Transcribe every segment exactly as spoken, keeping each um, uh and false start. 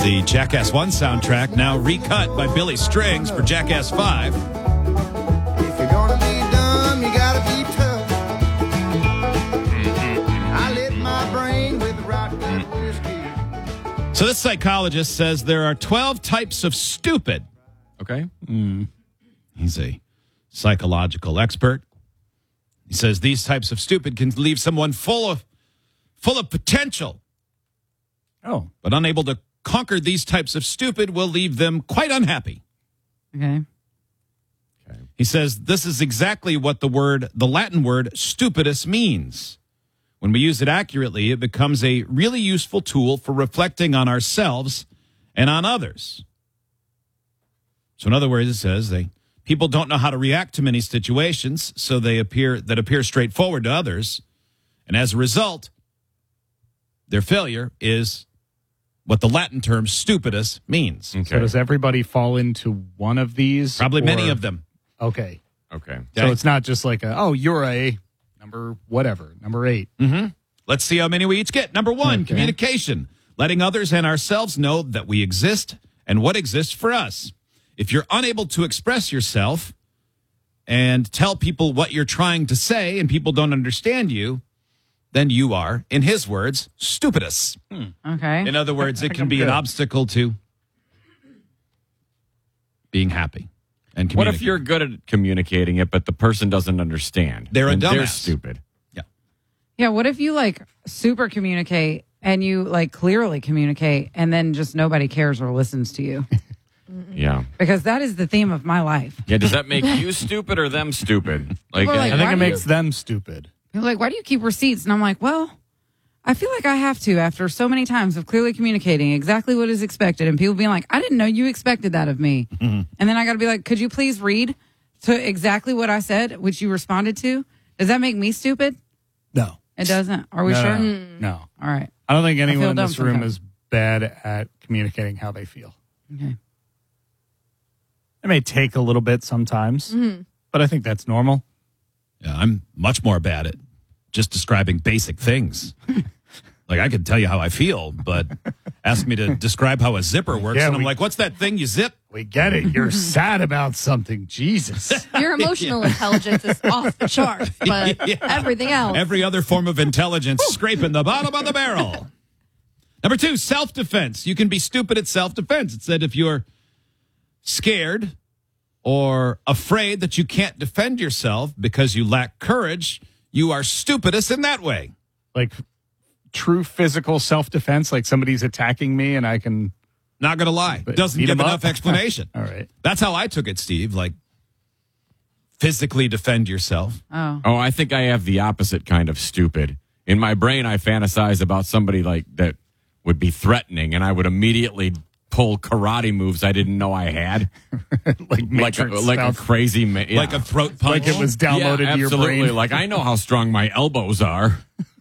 The Jackass one soundtrack now recut by Billy Strings for Jackass five. If you're gonna be dumb, you gotta be tough. I lit my brain with rock and whiskey. So this psychologist says there are twelve types of stupid. Okay. Mm. He's a psychological expert. He says these types of stupid can leave someone full of full of potential. Oh. But unable to conquer these types of stupid will leave them quite unhappy. Okay. Okay. He says this is exactly what the word, the Latin word stupidus means. When we use it accurately, it becomes a really useful tool for reflecting on ourselves and on others. So in other words, it says they people don't know how to react to many situations, so they appear that appear straightforward to others, and as a result, their failure is what the Latin term stupidus means. Okay. So does everybody fall into one of these? Probably or? many of them. Okay. Okay. So it's not just like, a, oh, you're a number whatever, number eight. Mm-hmm. Let's see how many we each get. Number one, Okay. communication. Letting others and ourselves know that we exist and what exists for us. If you're unable to express yourself and tell people what you're trying to say and people don't understand you, then you are, in his words, stupidus. Hmm. Okay. In other words, it can be an obstacle to being happy and What if communicating. you're good at communicating it, but the person doesn't understand? They're a And They're dumbass. stupid. Yeah, what if you like super communicate and you like clearly communicate and then just nobody cares or listens to you? Yeah. Because that is the theme of my life. Yeah. Does that make you stupid or them stupid? People are like, I think why it do makes you- them stupid. They're like, why do you keep receipts? And I'm like, well, I feel like I have to after so many times of clearly communicating exactly what is expected. And people being like, I didn't know you expected that of me. Mm-hmm. And then I got to be like, could you please read to exactly what I said, which you responded to? Does that make me stupid? No. It doesn't. Are we no, sure? No. no. All right. I don't think I anyone feel in dumb this room sometimes. is bad at communicating how they feel. Okay. It may take a little bit sometimes, Mm-hmm. but I think that's normal. Yeah, I'm much more bad at just describing basic things. Like, I can tell you how I feel, but ask me to describe how a zipper works, Yeah, and I'm we- like, what's that thing you zip? We get it. You're sad about something. Jesus. Your emotional intelligence is off the chart, but Yeah. everything else. Every other form of intelligence scraping the bottom of the barrel. Number two, self-defense. You can be stupid at self-defense. It said if you're scared or afraid that you can't defend yourself because you lack courage, you are stupidest in that way. Like true physical self-defense, like somebody's attacking me and I can... Not going to lie. But Doesn't beat give 'em enough up? explanation. All right. That's how I took it, Steve. Like, physically defend yourself. Oh. Oh, I think I have the opposite kind of stupid. In my brain, I fantasize about somebody like that would be threatening, and I would immediately pull karate moves I didn't know I had, like like a, Matrix like a stuff. crazy, ma- yeah. Like a throat punch. Like it was downloaded yeah, to your absolutely. brain. Like I know how strong my elbows are.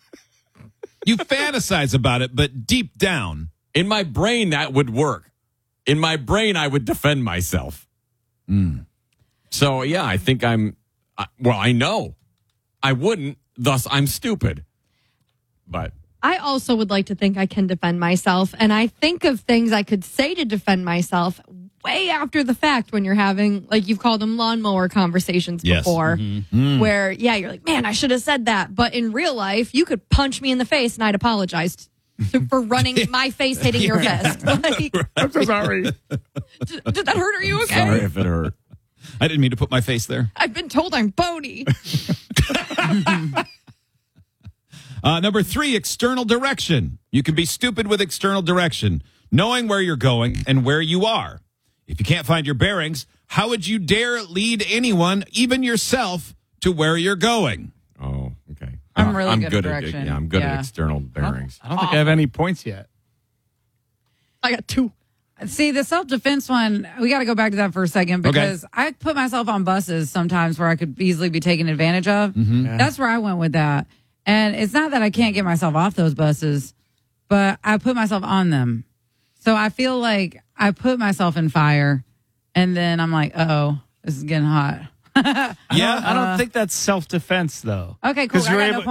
You fantasize about it, but deep down, In my brain, that would work. In my brain, I would defend myself. Mm. So, yeah, I think I'm, uh, well, I know I wouldn't, thus I'm stupid. But I also would like to think I can defend myself, and I think of things I could say to defend myself way after the fact when you're having, like you've called them lawnmower conversations Yes. before, Mm. where, yeah, you're like, man, I should have said that. But in real life, you could punch me in the face and I'd apologize to, for running my face hitting your fist. Like, I'm so sorry. did, did that hurt? Are you okay? sorry if it hurt. I didn't mean to put my face there. I've been told I'm bony. Uh, number three, external direction. You can be stupid with external direction, knowing where you're going and where you are. If you can't find your bearings, how would you dare lead anyone, even yourself, to where you're going? Oh, okay. I'm Uh, really I'm good at good direction. yeah, I'm good Yeah. at external bearings. I don't think I have any points yet. I got two. See, the self-defense one, we got to go back to that for a second because I put myself on buses sometimes where I could easily be taken advantage of. Mm-hmm. That's where I went with that. And it's not that I can't get myself off those buses, but I put myself on them. So I feel like I put myself in fire and then I'm like, uh-oh, this is getting hot. Yeah. I don't think that's self-defense, though. Okay, cool. 'Cause I you're got no able-